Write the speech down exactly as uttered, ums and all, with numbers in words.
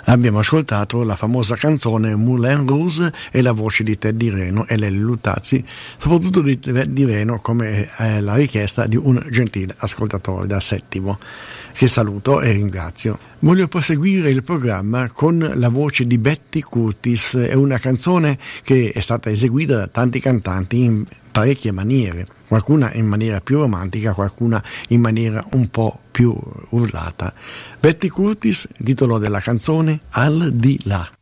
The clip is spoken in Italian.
Abbiamo ascoltato la famosa canzone Moulin Rouge e la voce di Teddy Reno e Lelio Luttazzi, soprattutto di Teddy Reno, come è la richiesta di un gentile ascoltatore da Settimo, che saluto e ringrazio. Voglio proseguire il programma con la voce di Betty Curtis, è una canzone che è stata eseguita da tanti cantanti in parecchie maniere, qualcuna in maniera più romantica, qualcuna in maniera un po' più urlata. Betty Curtis, titolo della canzone Al di là.